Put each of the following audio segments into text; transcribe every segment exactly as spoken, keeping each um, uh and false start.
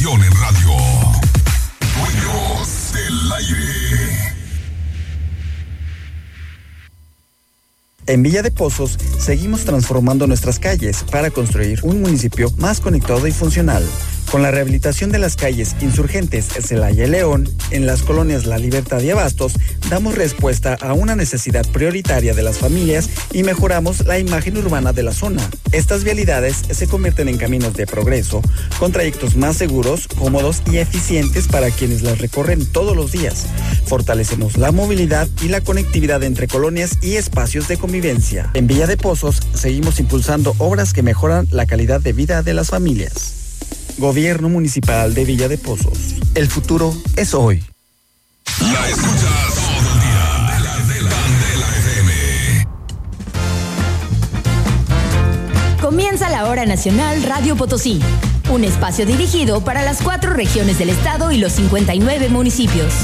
Pasión en Radio. Dueños del aire. En Villa de Pozos seguimos transformando nuestras calles para construir un municipio más conectado y funcional. Con la rehabilitación de las calles Insurgentes, Celaya y León, en las colonias La Libertad y Abastos, damos respuesta a una necesidad prioritaria de las familias y mejoramos la imagen urbana de la zona. Estas vialidades se convierten en caminos de progreso, con trayectos más seguros, cómodos y eficientes para quienes las recorren todos los días. Fortalecemos la movilidad y la conectividad entre colonias y espacios de convivencia. En Villa de Pozos seguimos impulsando obras que mejoran la calidad de vida de las familias. Gobierno Municipal de Villa de Pozos. El futuro es hoy. La escuchas todo el día. De la, de la, de la F M. Comienza la Hora Nacional Radio Potosí. Un espacio dirigido para las cuatro regiones del estado y los cincuenta y nueve municipios.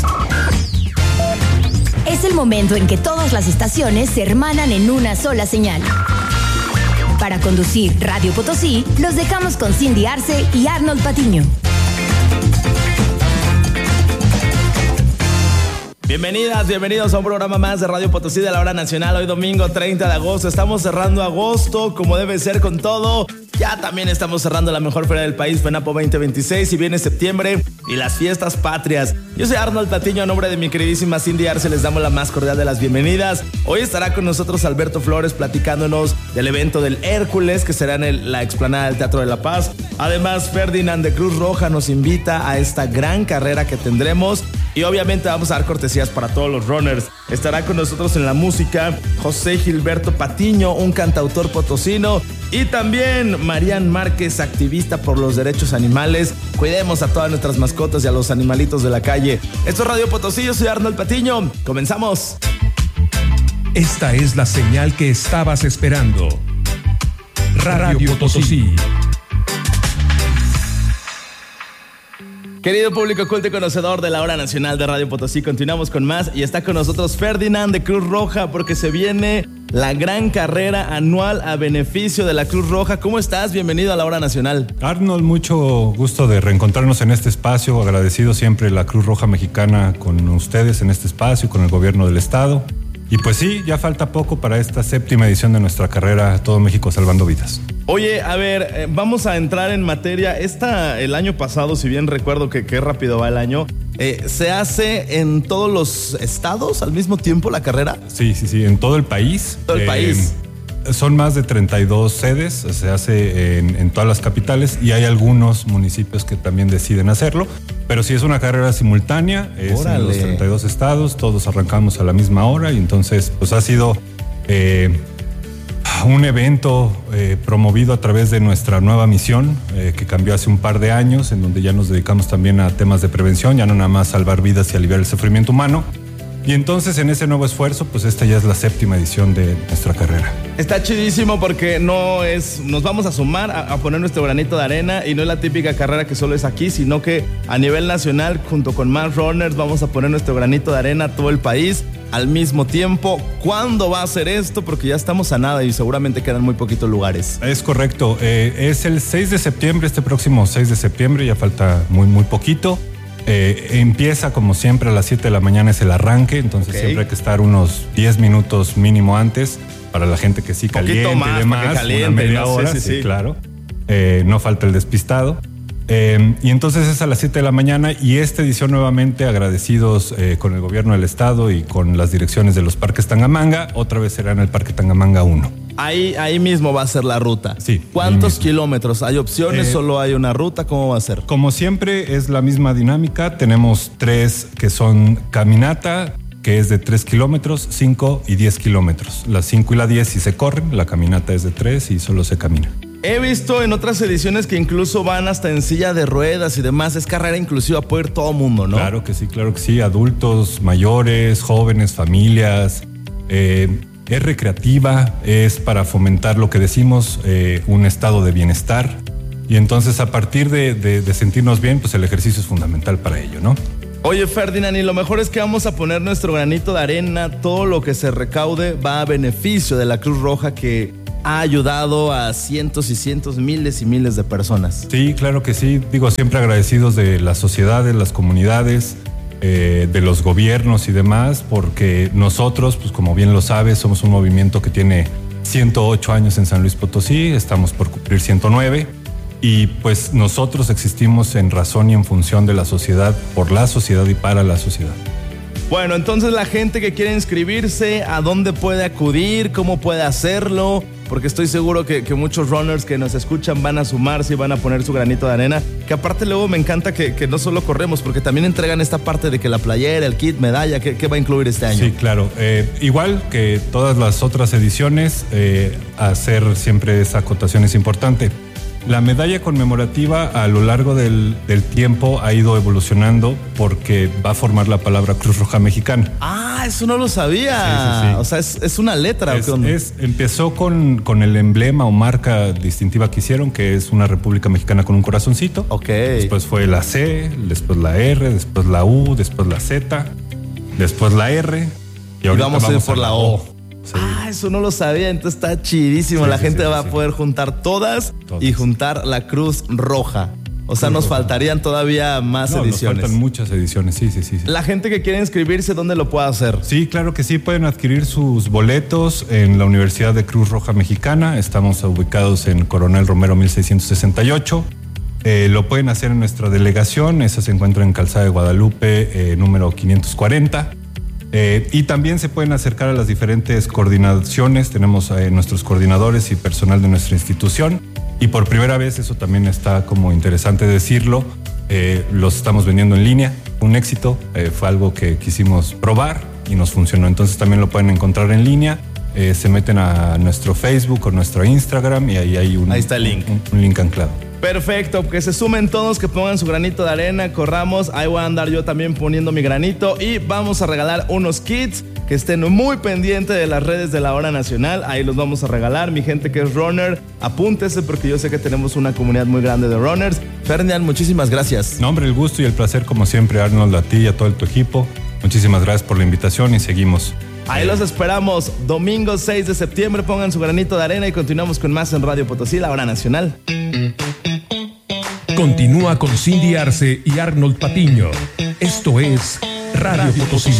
Es el momento en que todas las estaciones se hermanan en una sola señal. Para conducir Radio Potosí, los dejamos con Cindy Arce y Arnold Patiño. Bienvenidas, bienvenidos a un programa más de Radio Potosí de la Hora Nacional. Hoy domingo treinta de agosto, estamos cerrando agosto como debe ser con todo. Ya también estamos cerrando la mejor feria del país, FENAPO veinte veintiséis, y viene septiembre y las fiestas patrias. Yo soy Arnold Patiño, a nombre de mi queridísima Cindy Arce les damos la más cordial de las bienvenidas. Hoy estará con nosotros Alberto Flores platicándonos del evento del Hércules, que será en el, la explanada del Teatro de la Paz. Además, Ferdinand de Cruz Roja nos invita a esta gran carrera que tendremos. Y obviamente vamos a dar cortesías para todos los runners. Estará con nosotros en la música José Gilberto Patiño, un cantautor potosino. Y también Marian Márquez, activista por los derechos animales. Cuidemos a todas nuestras mascotas y a los animalitos de la calle. Esto es Radio Potosí, yo soy Arnold Patiño. Comenzamos. Esta es la señal que estabas esperando. Radio Potosí. Querido público culto y conocedor de la Hora Nacional de Radio Potosí, continuamos con más y está con nosotros Ferdinand de Cruz Roja porque se viene la gran carrera anual a beneficio de la Cruz Roja. ¿Cómo estás? Bienvenido a la Hora Nacional. Arnold, mucho gusto de reencontrarnos en este espacio. Agradecido siempre la Cruz Roja Mexicana con ustedes en este espacio, con el gobierno del estado. Y pues sí, ya falta poco para esta séptima edición de nuestra carrera Todo México Salvando Vidas. Oye, a ver, eh, vamos a entrar en materia. Esta, el año pasado, si bien recuerdo que qué rápido va el año, eh, ¿se hace en todos los estados al mismo tiempo la carrera? Sí, sí, sí, en todo el país. Todo el eh, país. Son más de treinta y dos sedes, se hace en, en todas las capitales y hay algunos municipios que también deciden hacerlo. Pero si es una carrera simultánea, es Órale. En los treinta y dos estados, todos arrancamos a la misma hora y entonces pues ha sido eh, un evento eh, promovido a través de nuestra nueva misión eh, que cambió hace un par de años, en donde ya nos dedicamos también a temas de prevención, ya no nada más salvar vidas y aliviar el sufrimiento humano. Y entonces en ese nuevo esfuerzo, pues esta ya es la séptima edición de nuestra carrera. Está chidísimo porque no es, nos vamos a sumar a, a poner nuestro granito de arena y no es la típica carrera que solo es aquí, sino que a nivel nacional, junto con más runners, vamos a poner nuestro granito de arena a todo el país al mismo tiempo. ¿Cuándo va a ser esto? Porque ya estamos a nada y seguramente quedan muy poquitos lugares. Es correcto, eh, es el seis de septiembre, este próximo seis de septiembre, ya falta muy, muy poquito. Eh, empieza como siempre a las siete de la mañana es el arranque, entonces okay. siempre hay que estar unos diez minutos mínimo antes para la gente que sí caliente más, y demás, caliente, una media no, hora, sí, sí, sí, sí. claro. Eh, no falta el despistado. Eh, y entonces es a las siete de la mañana y esta edición nuevamente agradecidos eh, con el gobierno del estado y con las direcciones de los parques Tangamanga, otra vez será en el Parque Tangamanga uno. Ahí, ahí mismo va a ser la ruta. Sí. ¿Cuántos kilómetros? ¿Hay opciones? Eh, ¿Solo hay una ruta? ¿Cómo va a ser? Como siempre es la misma dinámica. Tenemos tres que son caminata, que es de tres kilómetros, cinco y diez kilómetros. Las cinco y la diez sí se corren, la caminata es de tres y solo se camina. He visto en otras ediciones que incluso van hasta en silla de ruedas y demás. Es carrera inclusiva, puede ir todo mundo, ¿no? Claro que sí, claro que sí. Adultos, mayores, jóvenes, familias. Eh, es recreativa, es para fomentar lo que decimos, eh, un estado de bienestar. Y entonces a partir de, de, de sentirnos bien, pues el ejercicio es fundamental para ello, ¿no? Oye, Ferdinand, y lo mejor es que vamos a poner nuestro granito de arena. Todo lo que se recaude va a beneficio de la Cruz Roja, que ha ayudado a cientos y cientos, miles y miles de personas. Sí, claro que sí. Digo, siempre agradecidos de las sociedades, las comunidades, eh, de los gobiernos y demás, porque nosotros, pues como bien lo sabes, somos un movimiento que tiene ciento ocho años en San Luis Potosí, estamos por cumplir ciento nueve. Y pues nosotros existimos en razón y en función de la sociedad, por la sociedad y para la sociedad. Bueno, entonces la gente que quiere inscribirse, ¿a dónde puede acudir? ¿Cómo puede hacerlo? Porque estoy seguro que, que muchos runners que nos escuchan van a sumarse y van a poner su granito de arena. Que aparte luego me encanta que, que no solo corremos, porque también entregan esta parte de que la playera, el kit, medalla, ¿qué, qué va a incluir este año? Sí, claro. Eh, igual que todas las otras ediciones, eh, hacer siempre esa acotación es importante. La medalla conmemorativa a lo largo del, del tiempo ha ido evolucionando porque va a formar la palabra Cruz Roja Mexicana. Ah, eso no lo sabía. Sí, sí, sí. O sea, es, es una letra. Es, es, empezó con, con el emblema o marca distintiva que hicieron, que es una República Mexicana con un corazoncito. Ok. Después fue la C, después la R, después la U, después la Z, después la R. Y, y ahorita vamos a ir por la O. o. Sí. Ah, eso no lo sabía, entonces está chidísimo. Sí, la sí, gente sí, va sí. a poder juntar todas, todas y juntar la Cruz Roja. O sea, Cruz nos Roja. faltarían todavía más No, ediciones. Nos faltan muchas ediciones, sí, sí, sí, sí. La gente que quiere inscribirse, ¿dónde lo puede hacer? Sí, claro que sí, pueden adquirir sus boletos en la Universidad de Cruz Roja Mexicana. Estamos ubicados en Coronel Romero mil seiscientos sesenta y ocho. Eh, lo pueden hacer en nuestra delegación, esa se encuentra en Calzada de Guadalupe, eh, número quinientos cuarenta. Eh, y también se pueden acercar a las diferentes coordinaciones, tenemos eh, nuestros coordinadores y personal de nuestra institución. Y por primera vez, eso también está como interesante decirlo, eh, los estamos vendiendo en línea, un éxito, eh, fue algo que quisimos probar y nos funcionó. Entonces también lo pueden encontrar en línea, eh, se meten a nuestro Facebook o nuestro Instagram y ahí hay un, ahí está el link. un, un link anclado. Perfecto, que se sumen todos, que pongan su granito de arena, corramos, ahí voy a andar yo también poniendo mi granito y vamos a regalar unos kits que estén muy pendientes de las redes de la Hora Nacional, ahí los vamos a regalar, mi gente que es runner, apúntese porque yo sé que tenemos una comunidad muy grande de runners. Fernand, muchísimas gracias. No, hombre, el gusto y el placer como siempre, Arnold, a ti y a todo tu equipo, muchísimas gracias por la invitación y seguimos. Ahí los esperamos, domingo seis de septiembre, pongan su granito de arena y continuamos con más en Radio Potosí, la Hora Nacional. Continúa con Cindy Arce y Arnold Patiño. Esto es Radio Potosí.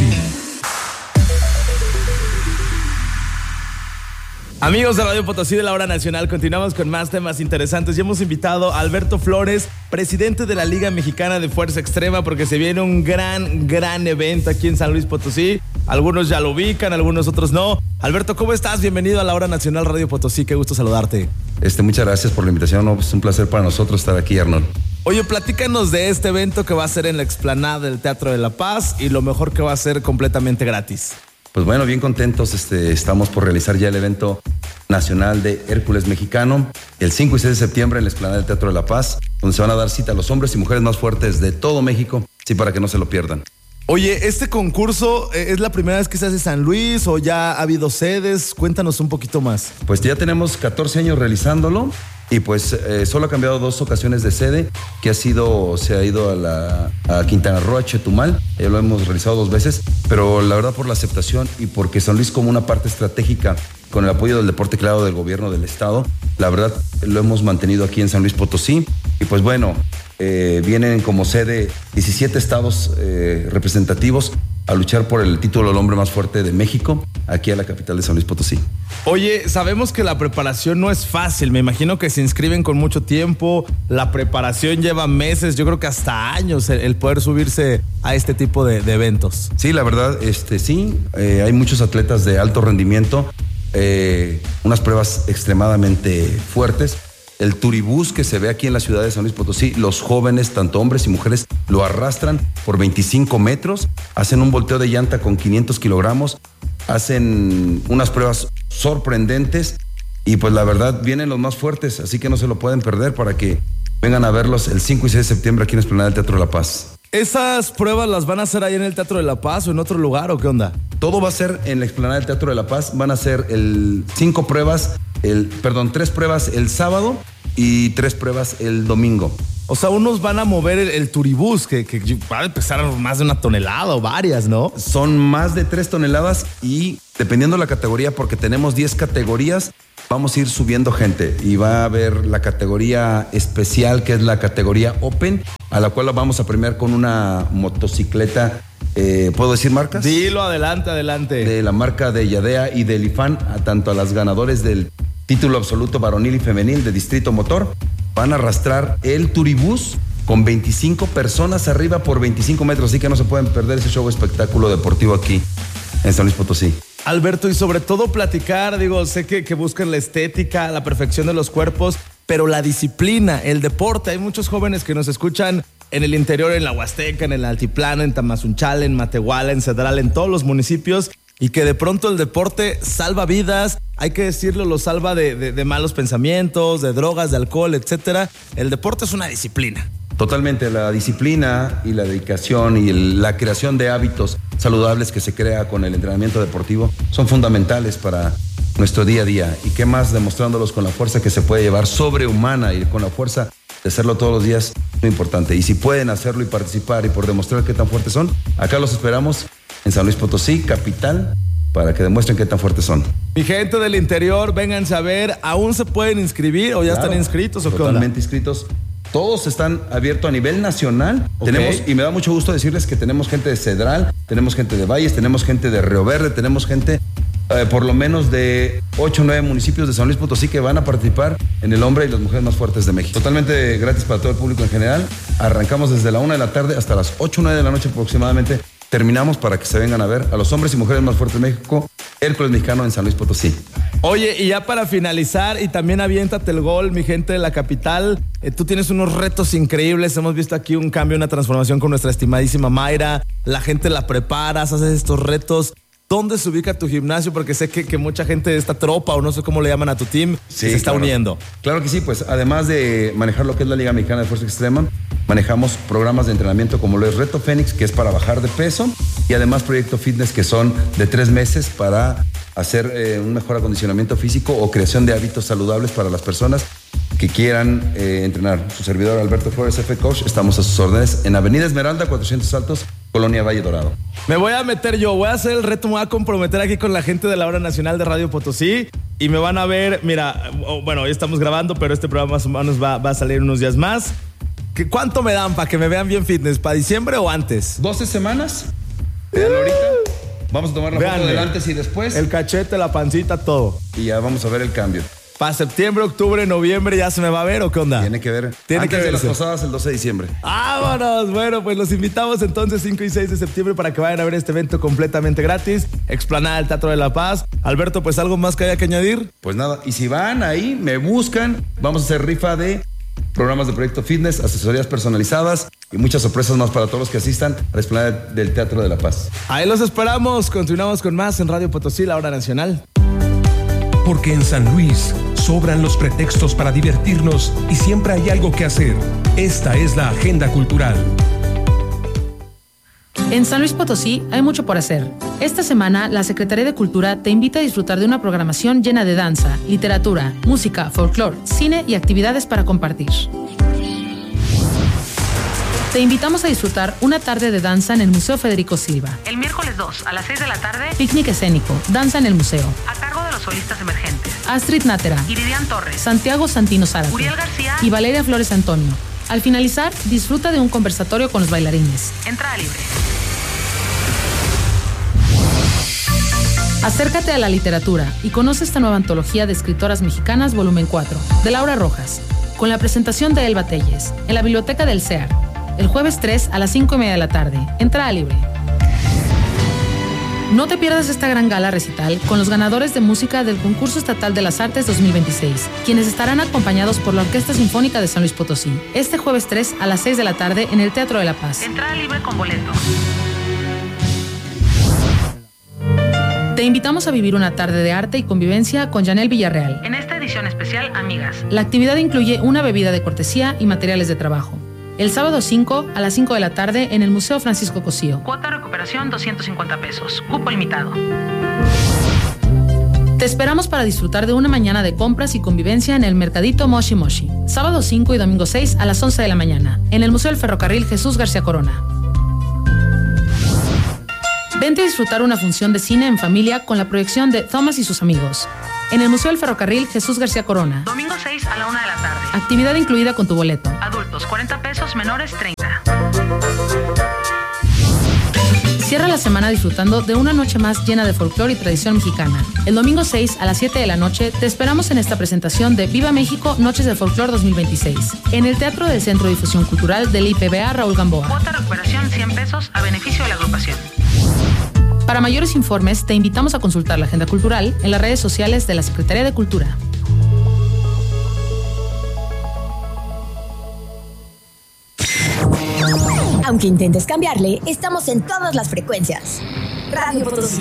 Amigos de Radio Potosí de la Hora Nacional, continuamos con más temas interesantes y hemos invitado a Alberto Flores, presidente de la Liga Mexicana de Fuerza Extrema, porque se viene un gran, gran evento aquí en San Luis Potosí. Algunos ya lo ubican, algunos otros no. Alberto, ¿cómo estás? Bienvenido a la Hora Nacional Radio Potosí, qué gusto saludarte. Este, muchas gracias por la invitación, no, es un placer para nosotros estar aquí, Arnold. Oye, platícanos de este evento que va a ser en la explanada del Teatro de la Paz y lo mejor que va a ser completamente gratis. Pues bueno, bien contentos, este, estamos por realizar ya el evento nacional de Hércules Mexicano el cinco y seis de septiembre en la explanada del Teatro de la Paz, donde se van a dar cita a los hombres y mujeres más fuertes de todo México, sí, para que no se lo pierdan. Oye, ¿este concurso es la primera vez que se hace en San Luis o ya ha habido sedes? Cuéntanos un poquito más. Pues ya tenemos catorce años realizándolo y pues eh, solo ha cambiado dos ocasiones de sede, que ha sido, se ha ido a, la, a Quintana Roo, a Chetumal, ya lo hemos realizado dos veces, pero la verdad por la aceptación y porque San Luis como una parte estratégica con el apoyo del deporte claro del gobierno del estado, la verdad lo hemos mantenido aquí en San Luis Potosí y pues bueno, eh, vienen como sede diecisiete estados eh, representativos a luchar por el título del hombre más fuerte de México, aquí a la capital de San Luis Potosí. Oye, sabemos que la preparación no es fácil, me imagino que se inscriben con mucho tiempo, la preparación lleva meses, yo creo que hasta años el, el poder subirse a este tipo de, de eventos. Sí, la verdad, este, sí, eh, hay muchos atletas de alto rendimiento, eh, unas pruebas extremadamente fuertes. El turibús que se ve aquí en la ciudad de San Luis Potosí, los jóvenes, tanto hombres y mujeres, lo arrastran por veinticinco metros, hacen un volteo de llanta con quinientos kilogramos, hacen unas pruebas sorprendentes y pues la verdad vienen los más fuertes, así que no se lo pueden perder para que vengan a verlos el cinco y seis de septiembre aquí en la explanada del Teatro de la Paz. ¿Esas pruebas las van a hacer ahí en el Teatro de la Paz o en otro lugar o qué onda? Todo va a ser en la explanada del Teatro de la Paz, van a ser el cinco pruebas, el, perdón, tres pruebas el sábado y tres pruebas el domingo. O sea, unos van a mover el, el turibús, que, que va a pesar más de una tonelada o varias, ¿no? Son más de tres toneladas y dependiendo de la categoría, porque tenemos diez categorías, vamos a ir subiendo gente y va a haber la categoría especial, que es la categoría Open, a la cual la vamos a premiar con una motocicleta. Eh, ¿Puedo decir marcas? Dilo, adelante, adelante. De la marca de Yadea y de Lifan, a tanto a las ganadores del título absoluto varonil y femenil de Distrito Motor, van a arrastrar el Turibús con veinticinco personas arriba por veinticinco metros, así que no se pueden perder ese show espectáculo deportivo aquí en San Luis Potosí. Alberto, y sobre todo platicar, digo, sé que, que buscan la estética, la perfección de los cuerpos, pero la disciplina, el deporte. Hay muchos jóvenes que nos escuchan en el interior, en la Huasteca, en el Altiplano, en Tamazunchale, en Matehuala, en Cedral, en todos los municipios, y que de pronto el deporte salva vidas, hay que decirlo, lo salva de, de, de malos pensamientos, de drogas, de alcohol, etcétera. El deporte es una disciplina. Totalmente, la disciplina y la dedicación y el, la creación de hábitos saludables que se crea con el entrenamiento deportivo son fundamentales para nuestro día a día. Y qué más demostrándolos con la fuerza que se puede llevar sobrehumana y con la fuerza de hacerlo todos los días, muy importante. Y si pueden hacerlo y participar y por demostrar qué tan fuertes son, acá los esperamos en San Luis Potosí, capital, para que demuestren qué tan fuertes son. Mi gente del interior, vénganse a ver, ¿aún se pueden inscribir o ya claro, están inscritos o qué onda? Totalmente inscritos. Todos están abiertos a nivel nacional. Okay. Tenemos, y me da mucho gusto decirles que tenemos gente de Cedral, tenemos gente de Valles, tenemos gente de Río Verde, tenemos gente eh, por lo menos de ocho o nueve municipios de San Luis Potosí que van a participar en el hombre y las mujeres más fuertes de México. Totalmente gratis para todo el público en general. Arrancamos desde la una de la tarde hasta las ocho o nueve de la noche aproximadamente. Terminamos para que se vengan a ver a los hombres y mujeres más fuertes de México, Hércules Mexicano en San Luis Potosí. Oye, y ya para finalizar, y también aviéntate el gol, mi gente de la capital, eh, tú tienes unos retos increíbles, hemos visto aquí un cambio, una transformación con nuestra estimadísima Mayra, la gente la preparas, haces estos retos. ¿Dónde se ubica tu gimnasio? Porque sé que, que mucha gente de esta tropa, o no sé cómo le llaman a tu team, sí, se está claro. uniendo. Claro que sí, pues además de manejar lo que es la Liga Mexicana de Fuerza Extrema, manejamos programas de entrenamiento como lo es Reto Fénix, que es para bajar de peso, y además Proyecto Fitness, que son de tres meses para hacer eh, un mejor acondicionamiento físico o creación de hábitos saludables para las personas que quieran eh, entrenar. Su servidor Alberto Flores, F Coach, estamos a sus órdenes en Avenida Esmeralda, cuatrocientos Altos, Colonia Valle Dorado. Me voy a meter yo, voy a hacer el reto, me voy a comprometer aquí con la gente de la Hora Nacional de Radio Potosí y me van a ver, mira, bueno, hoy estamos grabando, pero este programa más o menos va, va a salir unos días más. ¿Cuánto me dan para que me vean bien fitness? ¿Para diciembre o antes? doce semanas. Vean ahorita. Vamos a tomar la Veanle. foto del antes y después. El cachete, la pancita, todo. Y ya vamos a ver el cambio. ¿Para septiembre, octubre, noviembre ya se me va a ver o qué onda? Tiene que ver. Tiene Antes que de verse. las posadas el doce de diciembre. ¡Vámonos! Bueno, pues los invitamos entonces cinco y seis de septiembre para que vayan a ver este evento completamente gratis. Explanada del Teatro de la Paz. Alberto, pues algo más que haya que añadir. Pues nada, y si van ahí, me buscan, vamos a hacer rifa de programas de Proyecto Fitness, asesorías personalizadas y muchas sorpresas más para todos los que asistan a la Explanada del Teatro de la Paz. Ahí los esperamos. Continuamos con más en Radio Potosí, la Hora Nacional. Porque en San Luis sobran los pretextos para divertirnos y siempre hay algo que hacer. Esta es la agenda cultural. En San Luis Potosí hay mucho por hacer. Esta semana, la Secretaría de Cultura te invita a disfrutar de una programación llena de danza, literatura, música, folclore, cine y actividades para compartir. Te invitamos a disfrutar una tarde de danza en el Museo Federico Silva. El miércoles dos, a las seis de la tarde, picnic escénico, danza en el museo. A cargo de los solistas emergentes. Astrid Nátera, Iridian Torres, Santiago Santino Zárate, Uriel García y Valeria Flores Antonio. Al finalizar, disfruta de un conversatorio con los bailarines. Entrada libre. Acércate a la literatura y conoce esta nueva antología de escritoras mexicanas, volumen cuatro, de Laura Rojas, con la presentación de Elba Telles, en la Biblioteca del C E A R, el jueves tres a las cinco y media de la tarde. Entrada libre. No te pierdas esta gran gala recital con los ganadores de música del Concurso Estatal de las Artes dos mil veintiséis, quienes estarán acompañados por la Orquesta Sinfónica de San Luis Potosí, este jueves tres a las seis de la tarde en el Teatro de la Paz. Entrada libre con boleto. Te invitamos a vivir una tarde de arte y convivencia con Janel Villarreal. En esta edición especial, Amigas. La actividad incluye una bebida de cortesía y materiales de trabajo. El sábado cinco a las cinco de la tarde en el Museo Francisco Cosío. Cuota de recuperación doscientos cincuenta pesos. Cupo limitado. Te esperamos para disfrutar de una mañana de compras y convivencia en el Mercadito Moshi Moshi. Sábado cinco y domingo seis a las once de la mañana en el Museo del Ferrocarril Jesús García Corona. Vente a disfrutar una función de cine en familia con la proyección de Thomas y sus amigos. En el Museo del Ferrocarril Jesús García Corona. Domingo seis a la una de la tarde. Actividad incluida con tu boleto. Adultos cuarenta pesos, menores treinta. Cierra la semana disfrutando de una noche más llena de folclore y tradición mexicana. El domingo seis a las siete de la noche te esperamos en esta presentación de Viva México Noches del Folclor dos mil veintiséis en el Teatro del Centro de Difusión Cultural del I P B A Raúl Gamboa. Cuota recuperación cien pesos a beneficio de la agrupación. Para mayores informes te invitamos a consultar la agenda cultural en las redes sociales de la Secretaría de Cultura. Aunque intentes cambiarle, estamos en todas las frecuencias. Radio Potosí.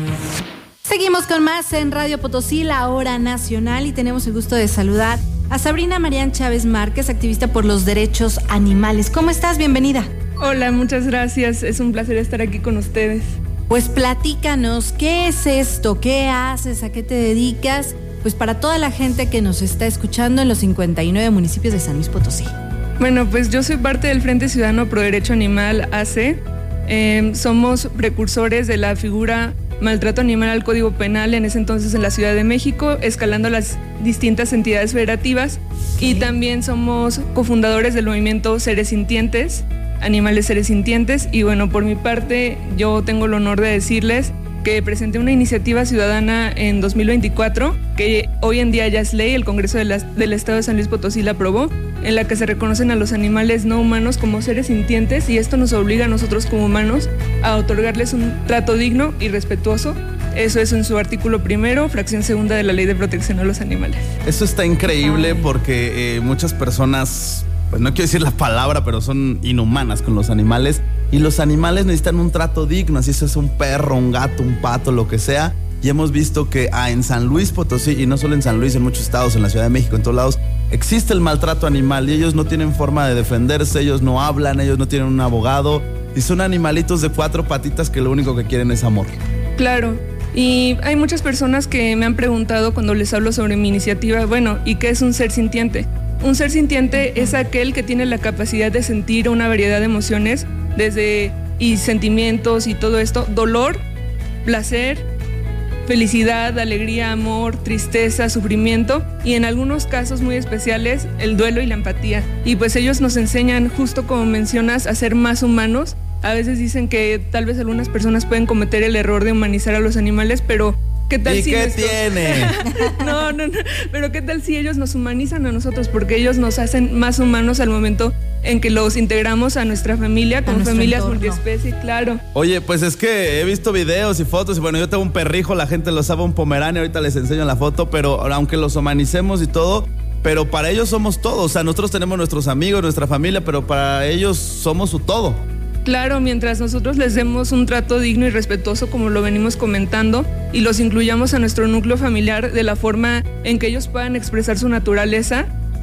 Seguimos con más en Radio Potosí, la hora nacional, y tenemos el gusto de saludar a Sabrina Marián Chávez Márquez, activista por los derechos animales. ¿Cómo estás? Bienvenida. Hola, muchas gracias. Es un placer estar aquí con ustedes. Pues platícanos, ¿qué es esto? ¿Qué haces? ¿A qué te dedicas? Pues para toda la gente que nos está escuchando en los cincuenta y nueve municipios de San Luis Potosí. Bueno, pues yo soy parte del Frente Ciudadano Pro Derecho Animal A C. Eh, somos precursores de la figura maltrato animal al Código Penal, en ese entonces en la Ciudad de México, escalando las distintas entidades federativas. Y también somos cofundadores del movimiento Seres Sintientes, Animales Seres Sintientes. Y bueno, por mi parte, yo tengo el honor de decirles que presenté una iniciativa ciudadana en dos mil veinticuatro, que hoy en día ya es ley, el Congreso de la, del Estado de San Luis Potosí la aprobó, en la que se reconocen a los animales no humanos como seres sintientes, y esto nos obliga a nosotros como humanos a otorgarles un trato digno y respetuoso. Eso es en su artículo primero, fracción segunda de la Ley de Protección a los Animales. Eso está increíble porque eh, muchas personas, pues no quiero decir la palabra, pero son inhumanas con los animales, y los animales necesitan un trato digno, así eso es un perro, un gato, un pato, lo que sea. Y hemos visto que ah, en San Luis Potosí, y no solo en San Luis, en muchos estados, en la Ciudad de México, en todos lados, existe el maltrato animal y ellos no tienen forma de defenderse, ellos no hablan, ellos no tienen un abogado y son animalitos de cuatro patitas que lo único que quieren es amor. Claro, y hay muchas personas que me han preguntado cuando les hablo sobre mi iniciativa, bueno, ¿y qué es un ser sintiente? Un ser sintiente es aquel que tiene la capacidad de sentir una variedad de emociones, desde y sentimientos y todo esto, dolor, placer, felicidad, alegría, amor, tristeza, sufrimiento, y en algunos casos muy especiales el duelo y la empatía. Y pues ellos nos enseñan, justo como mencionas, a ser más humanos. A veces dicen que tal vez algunas personas pueden cometer el error de humanizar a los animales, pero ¿qué tal ¿Y si qué nuestros... tiene? no, no, no, pero ¿qué tal si ellos nos humanizan a nosotros? Porque ellos nos hacen más humanos al momento en que los integramos a nuestra familia, como familias multiespecie, claro. Oye, pues es que he visto videos y fotos, y bueno, yo tengo un perrijo, la gente lo sabe, un pomerania, ahorita les enseño la foto, pero aunque los humanicemos y todo, pero para ellos somos todos, o sea, nosotros tenemos nuestros amigos, nuestra familia, pero para ellos somos su todo. Claro, mientras nosotros les demos un trato digno y respetuoso, como lo venimos comentando, y los incluyamos a nuestro núcleo familiar de la forma en que ellos puedan expresar su naturaleza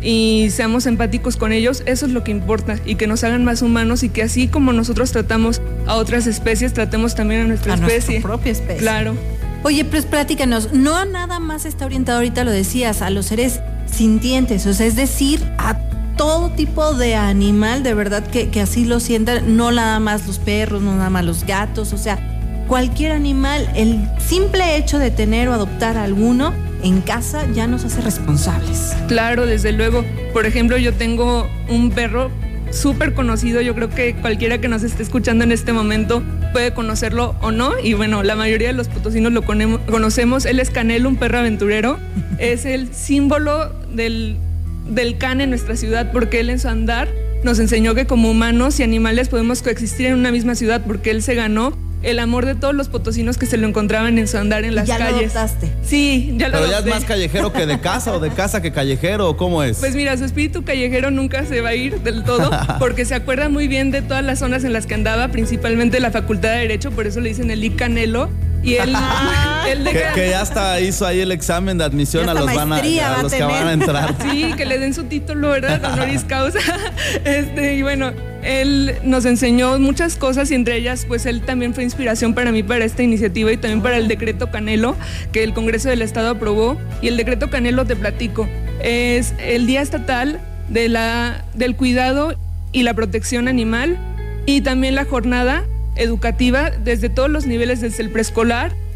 y seamos empáticos con ellos, eso es lo que importa, y que nos hagan más humanos, y que así como nosotros tratamos a otras especies, tratemos también a nuestra a especie. nuestra propia especie. Claro. Oye, pues platícanos, no nada más está orientado, ahorita lo decías, a los seres sintientes, o sea, es decir, a todo tipo de animal, de verdad que, que así lo sientan, no nada más los perros, no nada más los gatos, o sea, cualquier animal, el simple hecho de tener o adoptar a alguno en casa ya nos hace responsables. Claro, desde luego. Por ejemplo, yo tengo un perro súper conocido, yo creo que cualquiera que nos esté escuchando en este momento puede conocerlo o no, y bueno, la mayoría de los potosinos lo conocemos. Él es Canelo, un perro aventurero, es el símbolo del, del can en nuestra ciudad, porque él en su andar nos enseñó que como humanos y animales podemos coexistir en una misma ciudad, porque él se ganó el amor de todos los potosinos que se lo encontraban en su andar en las ya calles. ¿Ya lo adoptaste? Sí, ya lo Pero adopté. ya es más callejero que de casa, o de casa que callejero, ¿o cómo es? Pues mira, su espíritu callejero nunca se va a ir del todo, porque se acuerda muy bien de todas las zonas en las que andaba, principalmente la Facultad de Derecho, por eso le dicen el I Canelo. Y él, él deja... que, que ya hasta hizo ahí el examen de admisión a los, van a, a los que van a entrar. Sí, que le den su título, ¿verdad? Honoris causa. Este, y bueno, él nos enseñó muchas cosas, y entre ellas, pues él también fue inspiración para mí para esta iniciativa y también para el decreto Canelo, que el Congreso del Estado aprobó. Y el decreto Canelo, te platico, es el Día Estatal de la, del Cuidado y la Protección Animal, y también la jornada educativa desde todos los niveles, desde el preescolar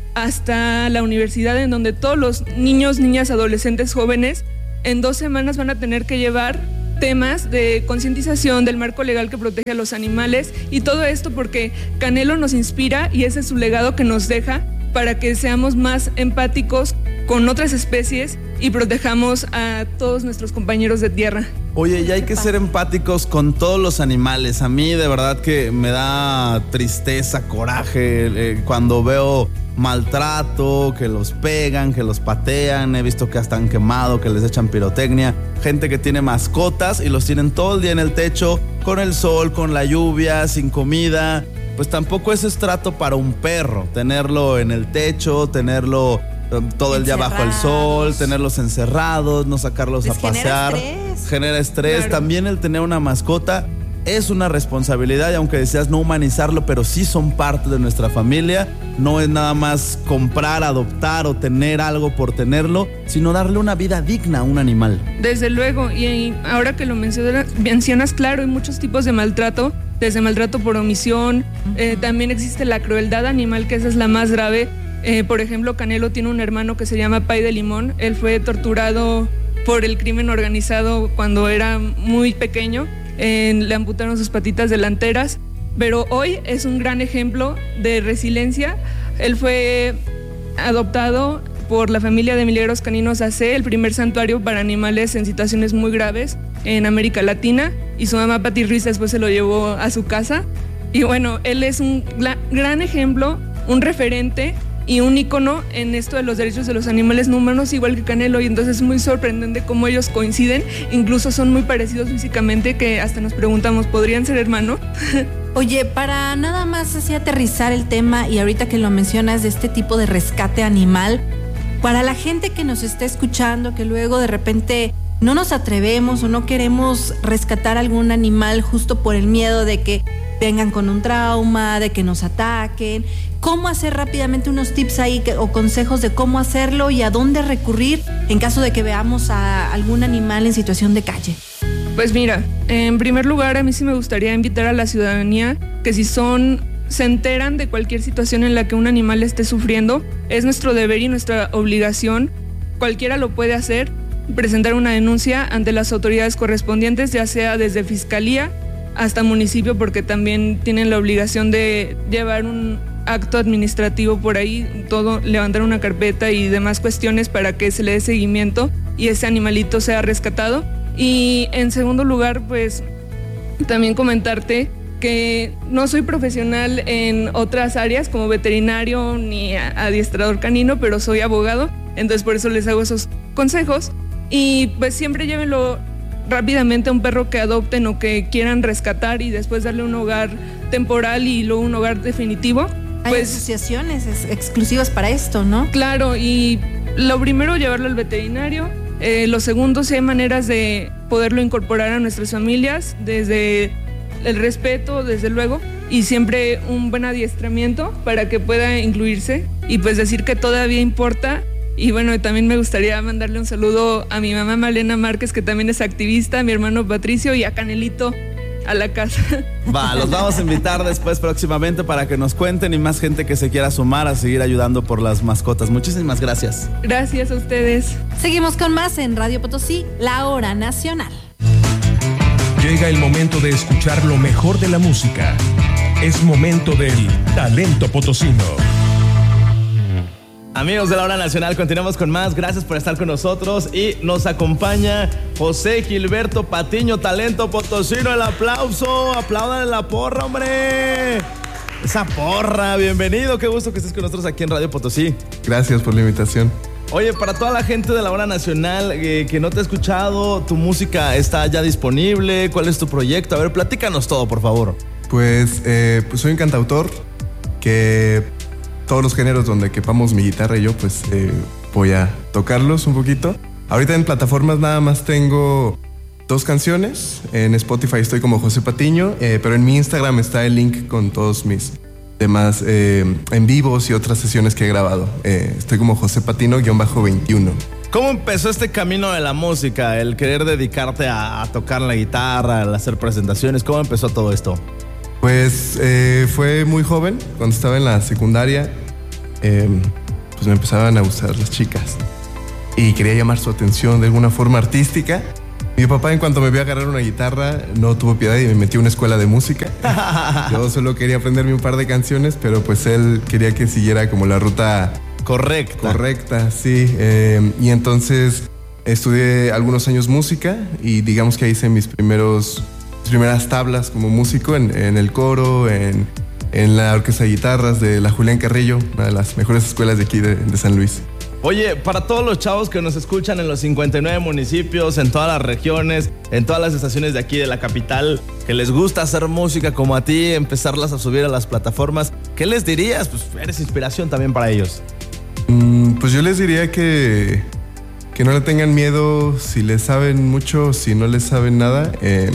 hasta la universidad, en donde todos los niños, niñas, adolescentes, jóvenes, en dos semanas van a tener que llevar temas de concientización del marco legal que protege a los animales, y todo esto porque Canelo nos inspira y ese es su legado que nos deja para que seamos más empáticos con otras especies y protejamos a todos nuestros compañeros de tierra. Oye, y hay que ser empáticos con todos los animales. A mí de verdad que me da tristeza, coraje eh, cuando veo maltrato, que los pegan, que los patean. He visto que hasta han quemado, que les echan pirotecnia. Gente que tiene mascotas y los tienen todo el día en el techo, con el sol, con la lluvia, sin comida. Pues tampoco es trato para un perro, tenerlo en el techo, tenerlo todo el día bajo el sol, tenerlos encerrados, no sacarlos Les a pasear. Genera estrés. Genera estrés. Claro. También el tener una mascota es una responsabilidad, y aunque decías no humanizarlo, pero sí son parte de nuestra familia. No es nada más comprar, adoptar o tener algo por tenerlo, sino darle una vida digna a un animal. Desde luego, y ahora que lo mencionas, mencionas claro, hay muchos tipos de maltrato, desde maltrato por omisión, eh, también existe la crueldad animal, que esa es la más grave. Eh, por ejemplo, Canelo tiene un hermano que se llama Pay de Limón. Él fue torturado por el crimen organizado cuando era muy pequeño. Eh, le amputaron sus patitas delanteras, pero hoy es un gran ejemplo de resiliencia. Él fue adoptado por la familia de Milagros Caninos A C, el primer santuario para animales en situaciones muy graves en América Latina, y su mamá Pati Ruiz después se lo llevó a su casa. Y bueno, él es un gran ejemplo, un referente y un ícono en esto de los derechos de los animales no humanos, igual que Canelo, y entonces es muy sorprendente cómo ellos coinciden, incluso son muy parecidos físicamente, que hasta nos preguntamos, ¿podrían ser hermanos? Oye, para nada más así aterrizar el tema, y ahorita que lo mencionas de este tipo de rescate animal, para la gente que nos está escuchando, que luego de repente no nos atrevemos o no queremos rescatar algún animal justo por el miedo de que vengan con un trauma, de que nos ataquen, ¿cómo hacer rápidamente unos tips ahí que, o consejos de cómo hacerlo y a dónde recurrir en caso de que veamos a algún animal en situación de calle? Pues mira, en primer lugar a mí sí me gustaría invitar a la ciudadanía que si son, se enteran de cualquier situación en la que un animal esté sufriendo, es nuestro deber y nuestra obligación, cualquiera lo puede hacer, presentar una denuncia ante las autoridades correspondientes, ya sea desde fiscalía hasta municipio, porque también tienen la obligación de llevar un acto administrativo por ahí, todo, levantar una carpeta y demás cuestiones para que se le dé seguimiento y ese animalito sea rescatado. Y en segundo lugar, pues también comentarte que no soy profesional en otras áreas como veterinario ni adiestrador canino, pero soy abogado, entonces por eso les hago esos consejos. Y pues siempre llévenlo rápidamente a un perro que adopten o que quieran rescatar y después darle un hogar temporal y luego un hogar definitivo. Hay pues, asociaciones exclusivas para esto, ¿no? Claro, y lo primero, llevarlo al veterinario. Eh, lo segundo, si hay maneras de poderlo incorporar a nuestras familias, desde el respeto, desde luego, y siempre un buen adiestramiento para que pueda incluirse y pues decir que todavía importa. Y bueno, también me gustaría mandarle un saludo a mi mamá Malena Márquez, que también es activista, a mi hermano Patricio y a Canelito a la casa. Va, los vamos a invitar después próximamente para que nos cuenten y más gente que se quiera sumar a seguir ayudando por las mascotas. Muchísimas gracias. Gracias a ustedes. Seguimos con más en Radio Potosí, la hora nacional. Llega el momento de escuchar lo mejor de la música. Es momento del talento potosino. Amigos de la Hora Nacional, continuamos con más. Gracias por estar con nosotros y nos acompaña José Gilberto Patiño, talento potosino. El aplauso, aplaudan la porra, hombre. Esa porra, bienvenido, qué gusto que estés con nosotros aquí en Radio Potosí. Gracias por la invitación. Oye, para toda la gente de la Hora Nacional eh, que no te ha escuchado, tu música está ya disponible. ¿Cuál es tu proyecto? A ver, platícanos todo, por favor. Pues, eh, pues soy un cantautor que todos los géneros donde quepamos mi guitarra y yo, pues eh, voy a tocarlos un poquito. Ahorita en plataformas nada más tengo dos canciones. En Spotify estoy como José Patiño, eh, pero en mi Instagram está el link con todos mis demás eh, en vivos y otras sesiones que he grabado. Eh, estoy como José Patino veintiuno. ¿Cómo empezó este camino de la música? El querer dedicarte a, a tocar la guitarra, a hacer presentaciones. ¿Cómo empezó todo esto? Pues eh, fue muy joven, cuando estaba en la secundaria. Eh, pues me empezaban a gustar las chicas. Y quería llamar su atención de alguna forma artística. Mi papá, en cuanto me vio agarrar una guitarra, no tuvo piedad y me metió a una escuela de música. Yo solo quería aprenderme un par de canciones, pero pues él quería que siguiera como la ruta correcta. Correcta, sí. Eh, y entonces estudié algunos años música y digamos que hice mis primeros, mis primeras tablas como músico en, en el coro, en, en la orquesta de guitarras de la Julián Carrillo, una de las mejores escuelas de aquí de, de San Luis. Oye, para todos los chavos que nos escuchan en los cincuenta y nueve municipios, en todas las regiones, en todas las estaciones de aquí de la capital, que les gusta hacer música como a ti, empezarlas a subir a las plataformas, ¿qué les dirías? Pues eres inspiración también para ellos. Mm, pues yo les diría que, que no le tengan miedo si les saben mucho, si no les saben nada. Eh,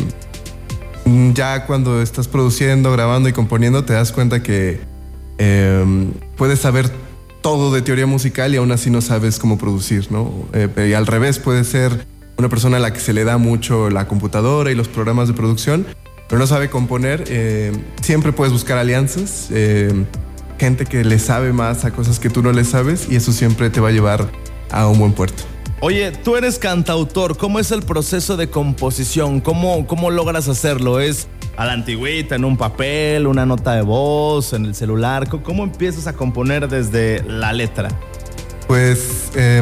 ya cuando estás produciendo, grabando y componiendo, te das cuenta que eh, puedes saber todo de teoría musical y aún así no sabes cómo producir, ¿no? Eh, y al revés, puede ser una persona a la que se le da mucho la computadora y los programas de producción, pero no sabe componer. Eh, siempre puedes buscar alianzas, eh, gente que le sabe más a cosas que tú no le sabes, y eso siempre te va a llevar a un buen puerto. Oye, tú eres cantautor, ¿cómo es el proceso de composición? ¿Cómo, cómo logras hacerlo? ¿Es a la antigüita, en un papel, una nota de voz, en el celular? ¿Cómo empiezas a componer desde la letra? Pues eh,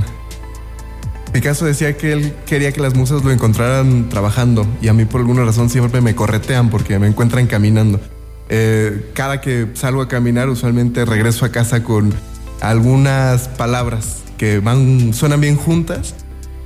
Picasso decía que él quería que las musas lo encontraran trabajando, y a mí por alguna razón siempre me corretean porque me encuentran caminando. Eh, cada que salgo a caminar, usualmente regreso a casa con algunas palabras que van, suenan bien juntas.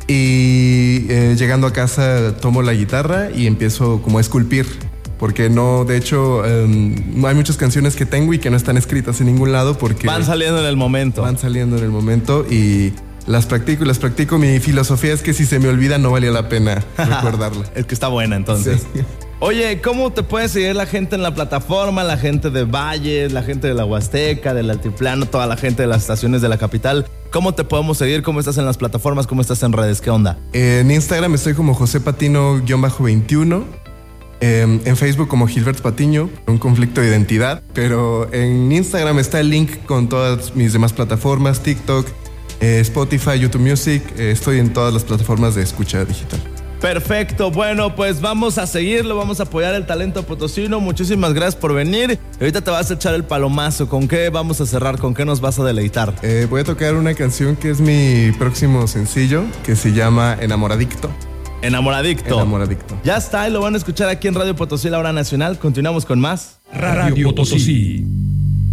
Y eh, llegando a casa tomo la guitarra y empiezo como a esculpir, porque no, de hecho, eh, hay muchas canciones que tengo y que no están escritas en ningún lado porque van saliendo en el momento. Van saliendo en el momento y las practico y las practico. Mi filosofía es que si se me olvida no valía la pena recordarla. Es que está buena entonces. Sí. Oye, ¿cómo te puede seguir la gente en la plataforma? La gente de Valles, la gente de la Huasteca, del Altiplano, toda la gente de las estaciones de la capital. ¿Cómo te podemos seguir? ¿Cómo estás en las plataformas? ¿Cómo estás en redes? ¿Qué onda? En Instagram estoy como José Patino veintiuno. Eh, en Facebook como Gilbert Patiño, un conflicto de identidad. Pero en Instagram está el link con todas mis demás plataformas, TikTok, eh, Spotify, YouTube Music. Eh, estoy en todas las plataformas de escucha digital. Perfecto, bueno, pues vamos a seguirlo, vamos a apoyar el talento potosino. Muchísimas gracias por venir. Ahorita te vas a echar el palomazo. ¿Con qué vamos a cerrar? ¿Con qué nos vas a deleitar? Eh, voy a tocar una canción que es mi próximo sencillo, que se llama Enamoradicto. Enamoradicto. Enamoradicto. Ya está, y lo van a escuchar aquí en Radio Potosí, la hora nacional. Continuamos con más. Radio Potosí.